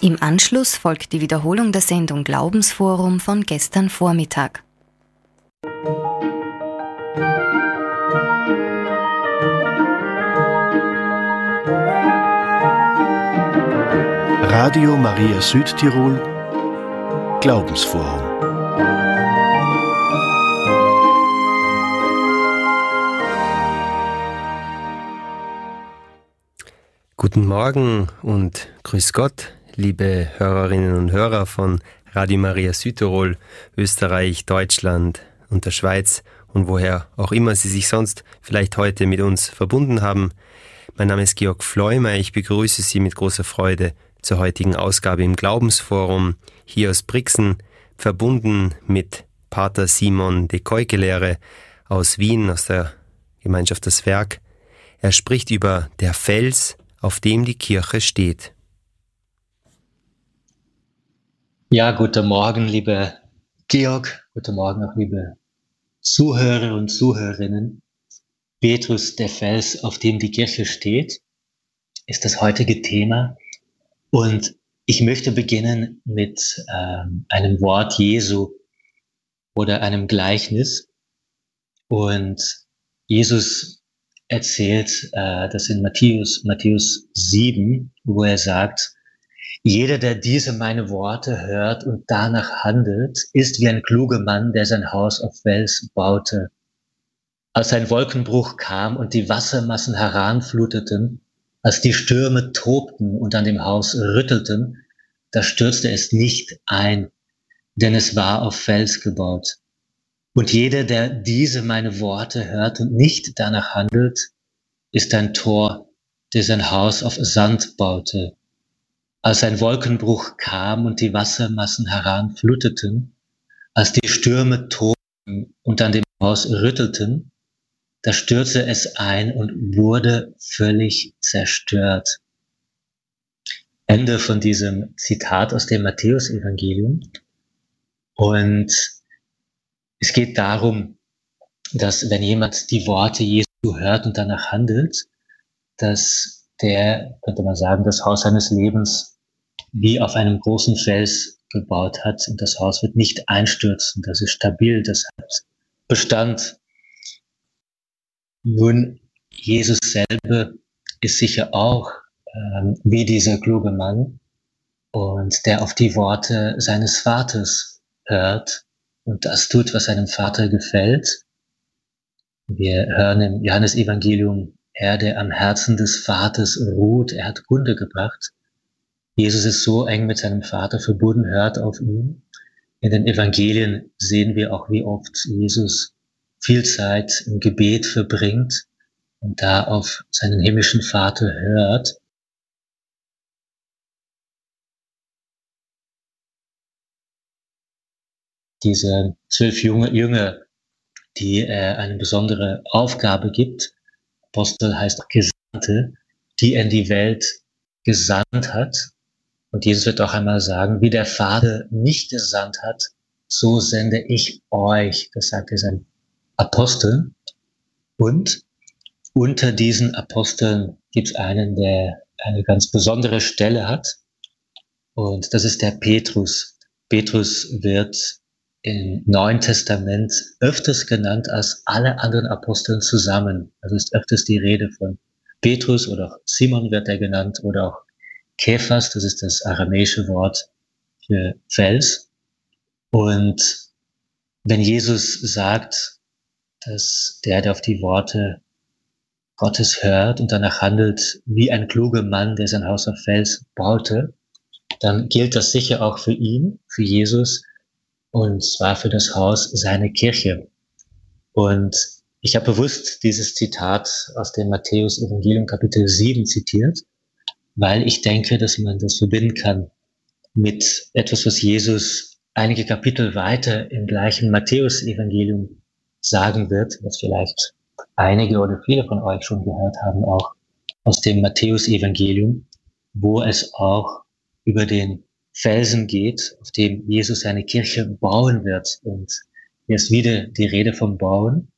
Im Anschluss folgt die Wiederholung der Sendung Glaubensforum von gestern Vormittag. Radio Maria Südtirol Glaubensforum. Guten Morgen und grüß Gott, liebe Hörerinnen und Hörer von Radio Maria Südtirol, Österreich, Deutschland und der Schweiz und woher auch immer Sie sich sonst vielleicht heute mit uns verbunden haben. Mein Name ist Georg Fleumer, ich begrüße Sie mit großer Freude zur heutigen Ausgabe im Glaubensforum hier aus Brixen, verbunden mit Pater Simon de Keukelere aus Wien, aus der Gemeinschaft Das Werk. Er spricht über der Fels, auf dem die Kirche steht. Ja, guten Morgen, lieber Georg, guten Morgen auch liebe Zuhörer und Zuhörerinnen. Petrus, der Fels, auf dem die Kirche steht, ist das heutige Thema. Und ich möchte beginnen mit einem Wort Jesu oder einem Gleichnis. Und Jesus erzählt das in Matthäus 7, wo er sagt, jeder, der diese meine Worte hört und danach handelt, ist wie ein kluger Mann, der sein Haus auf Fels baute. Als ein Wolkenbruch kam und die Wassermassen heranfluteten, als die Stürme tobten und an dem Haus rüttelten, da stürzte es nicht ein, denn es war auf Fels gebaut. Und jeder, der diese meine Worte hört und nicht danach handelt, ist ein Tor, der sein Haus auf Sand baute. Als ein Wolkenbruch kam und die Wassermassen heranfluteten, als die Stürme tobten und an dem Haus rüttelten, da stürzte es ein und wurde völlig zerstört. Ende von diesem Zitat aus dem Matthäus-Evangelium. Und es geht darum, dass wenn jemand die Worte Jesu hört und danach handelt, dass der, könnte man sagen, das Haus seines Lebens wie auf einem großen Fels gebaut hat. Und das Haus wird nicht einstürzen, das ist stabil, das hat Bestand. Nun, Jesus selber ist sicher auch wie dieser kluge Mann und der auf die Worte seines Vaters hört und das tut, was seinem Vater gefällt. Wir hören im Johannesevangelium, er, der am Herzen des Vaters ruht, er hat Kunde gebracht. Jesus ist so eng mit seinem Vater verbunden, hört auf ihn. In den Evangelien sehen wir auch, wie oft Jesus viel Zeit im Gebet verbringt und da auf seinen himmlischen Vater hört. Diese 12 Jünger, die er eine besondere Aufgabe gibt, Apostel heißt Gesandte, die er in die Welt gesandt hat. Und Jesus wird auch einmal sagen, wie der Vater mich gesandt hat, so sende ich euch. Das sagt er seinen Aposteln. Und unter diesen Aposteln gibt es einen, der eine ganz besondere Stelle hat. Und das ist der Petrus. Petrus wird im Neuen Testament öfters genannt als alle anderen Aposteln zusammen. Also ist öfters die Rede von Petrus oder auch Simon wird er genannt oder auch Kephas, das ist das aramäische Wort für Fels. Und wenn Jesus sagt, dass der auf die Worte Gottes hört und danach handelt wie ein kluger Mann, der sein Haus auf Fels baute, dann gilt das sicher auch für ihn, für Jesus, und zwar für das Haus seiner Kirche. Und ich habe bewusst dieses Zitat aus dem Matthäus-Evangelium Kapitel 7 zitiert, weil ich denke, dass man das verbinden kann mit etwas, was Jesus einige Kapitel weiter im gleichen Matthäus-Evangelium sagen wird, was vielleicht einige oder viele von euch schon gehört haben, auch aus dem Matthäus-Evangelium, wo es auch über den Felsen geht, auf dem Jesus seine Kirche bauen wird. Und hier ist wieder die Rede vom Bauen.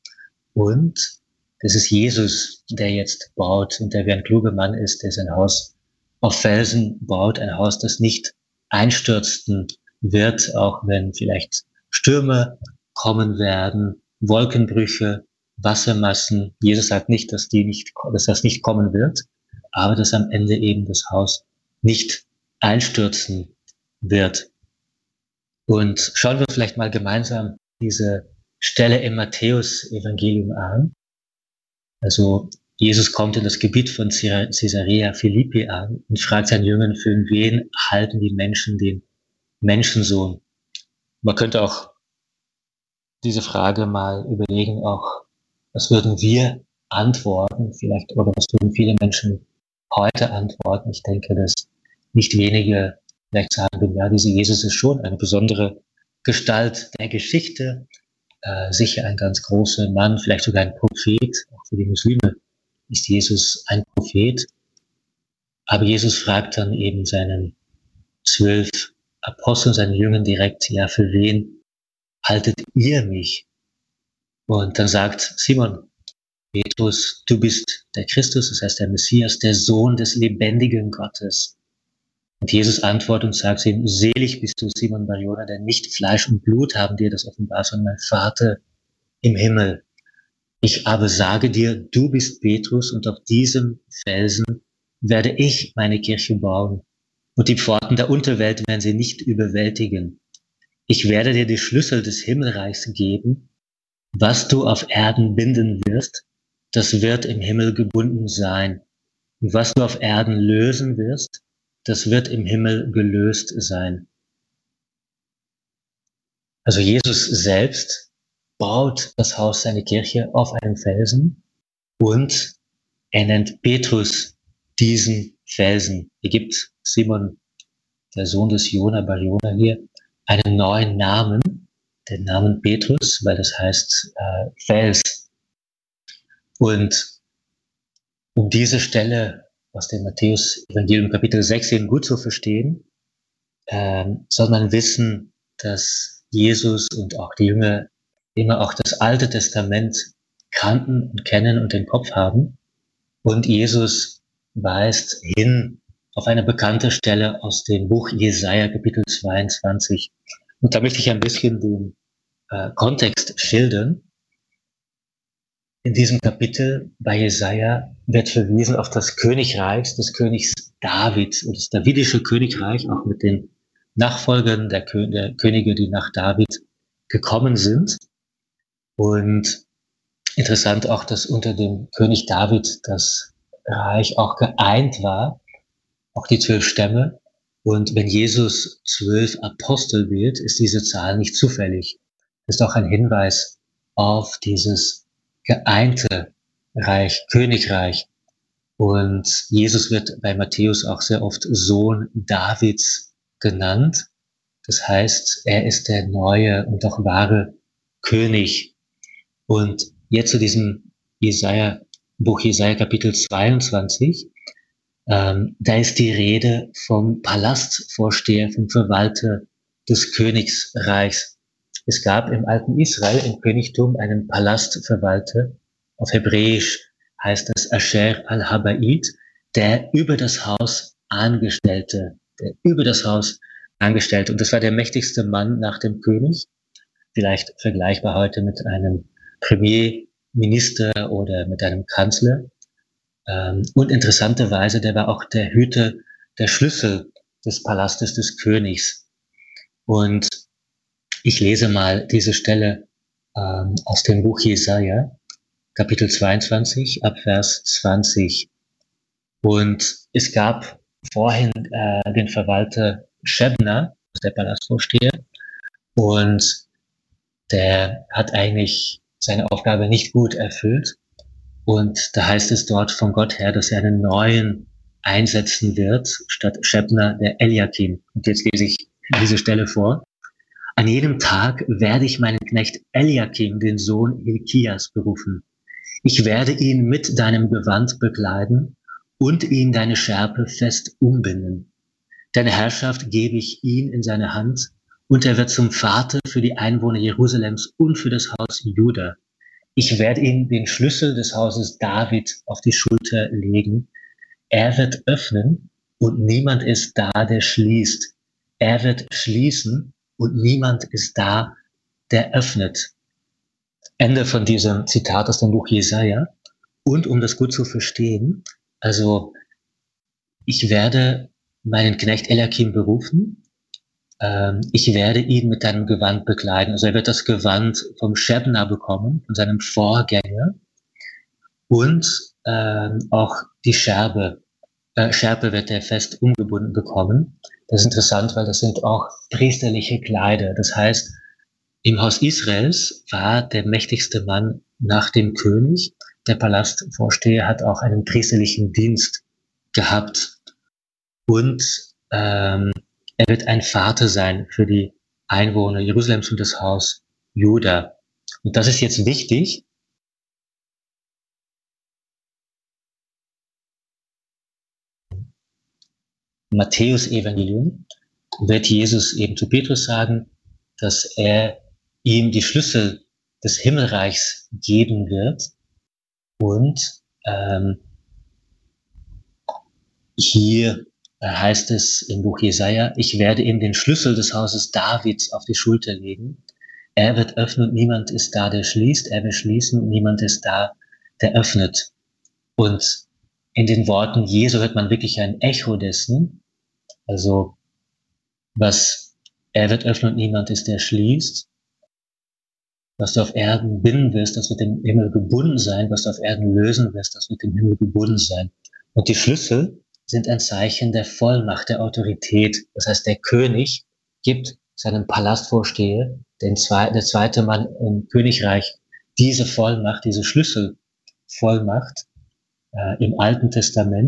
Und das ist Jesus, der jetzt baut und der wie ein kluger Mann ist, der sein Haus auf Felsen baut, ein Haus, das nicht einstürzen wird, auch wenn vielleicht Stürme kommen werden, Wolkenbrüche, Wassermassen. Jesus sagt nicht, dass das nicht kommen wird, aber dass am Ende eben das Haus nicht einstürzen wird. Und schauen wir vielleicht mal gemeinsam diese Stelle im Matthäus-Evangelium an. Also Jesus kommt in das Gebiet von Caesarea Philippi an und fragt seinen Jüngern, für wen halten die Menschen den Menschensohn? Man könnte auch diese Frage mal überlegen, auch was würden wir antworten vielleicht, oder was würden viele Menschen heute antworten? Ich denke, dass nicht wenige vielleicht sagen, ja, dieser Jesus ist schon eine besondere Gestalt der Geschichte, sicher ein ganz großer Mann, vielleicht sogar ein Prophet. Auch für die Muslime ist Jesus ein Prophet. Aber Jesus fragt dann eben seinen 12 Aposteln, seinen Jüngern direkt, ja, für wen haltet ihr mich? Und dann sagt Simon Petrus, du bist der Christus, das heißt der Messias, der Sohn des lebendigen Gottes. Und Jesus antwortet und sagt ihm, selig bist du, Simon Barjona, denn nicht Fleisch und Blut haben dir das offenbart, sondern mein Vater im Himmel. Ich aber sage dir, du bist Petrus und auf diesem Felsen werde ich meine Kirche bauen. Und die Pforten der Unterwelt werden sie nicht überwältigen. Ich werde dir die Schlüssel des Himmelreichs geben. Was du auf Erden binden wirst, das wird im Himmel gebunden sein. Und was du auf Erden lösen wirst, das wird im Himmel gelöst sein. Also Jesus selbst baut das Haus, seine Kirche auf einem Felsen und er nennt Petrus diesen Felsen. Er gibt Simon, der Sohn des Jona, Barjona hier, einen neuen Namen, den Namen Petrus, weil das heißt Fels. Und um diese Stelle aus dem Matthäus-Evangelium Kapitel 16 gut zu verstehen, soll man wissen, dass Jesus und auch die Jünger immer auch das Alte Testament kannten und kennen und im Kopf haben. Und Jesus weist hin auf eine bekannte Stelle aus dem Buch Jesaja, Kapitel 22. Und da möchte ich ein bisschen den Kontext schildern. In diesem Kapitel bei Jesaja wird verwiesen auf das Königreich des Königs David, und das davidische Königreich, auch mit den Nachfolgern der Könige, die nach David gekommen sind. Und interessant auch, dass unter dem König David das Reich auch geeint war, auch die 12 Stämme. Und wenn Jesus 12 Apostel wählt, ist diese Zahl nicht zufällig. Das ist auch ein Hinweis auf dieses geeinte Reich, Königreich. Und Jesus wird bei Matthäus auch sehr oft Sohn Davids genannt. Das heißt, er ist der neue und auch wahre König. Und jetzt zu diesem Buch Jesaja Kapitel 22, da ist die Rede vom Palastvorsteher, vom Verwalter des Königsreichs. Es gab im alten Israel, im Königtum, einen Palastverwalter. Auf Hebräisch heißt es Asher al-Habaid, der über das Haus angestellte. Und das war der mächtigste Mann nach dem König. Vielleicht vergleichbar heute mit einem Premierminister oder mit einem Kanzler. Und interessanterweise, der war auch der Hüter der Schlüssel des Palastes des Königs. Und ich lese mal diese Stelle aus dem Buch Jesaja, Kapitel 22, ab Vers 20. Und es gab vorhin den Verwalter Shebna, der Palastvorsteher, und der hat eigentlich seine Aufgabe nicht gut erfüllt. Und da heißt es dort von Gott her, dass er einen neuen einsetzen wird, statt Shebna, der Eliakim. Und jetzt lese ich diese Stelle vor. An jenem Tag werde ich meinen Knecht Eliakim, den Sohn Hilkias, berufen. Ich werde ihn mit deinem Gewand bekleiden und ihm deine Schärpe fest umbinden. Deine Herrschaft gebe ich ihm in seine Hand, und er wird zum Vater für die Einwohner Jerusalems und für das Haus Juda. Ich werde ihm den Schlüssel des Hauses David auf die Schulter legen. Er wird öffnen und niemand ist da, der schließt. Er wird schließen und niemand ist da, der öffnet. Ende von diesem Zitat aus dem Buch Jesaja. Und um das gut zu verstehen, also ich werde meinen Knecht Eliakim berufen, ich werde ihn mit deinem Gewand bekleiden. Also er wird das Gewand vom Schebna bekommen, von seinem Vorgänger, und auch die Schärpe wird er fest umgebunden bekommen. Das ist interessant, weil das sind auch priesterliche Kleider. Das heißt, im Haus Israels war der mächtigste Mann nach dem König. Der Palastvorsteher hat auch einen priesterlichen Dienst gehabt. Und er wird ein Vater sein für die Einwohner Jerusalems und das Haus Juda. Und das ist jetzt wichtig. Matthäus-Evangelium wird Jesus eben zu Petrus sagen, dass er ihm die Schlüssel des Himmelreichs geben wird. Und hier heißt es im Buch Jesaja, ich werde ihm den Schlüssel des Hauses Davids auf die Schulter legen. Er wird öffnen und niemand ist da, der schließt. Er wird schließen und niemand ist da, der öffnet. Und in den Worten Jesu hört man wirklich ein Echo dessen. Also, was er wird öffnen und niemand ist, der schließt. Was du auf Erden binden wirst, das wird im Himmel gebunden sein. Was du auf Erden lösen wirst, das wird im Himmel gebunden sein. Und die Schlüssel sind ein Zeichen der Vollmacht, der Autorität. Das heißt, der König gibt seinem Palastvorsteher, der zweite Mann im Königreich, diese Vollmacht, diese Schlüsselvollmacht im Alten Testament.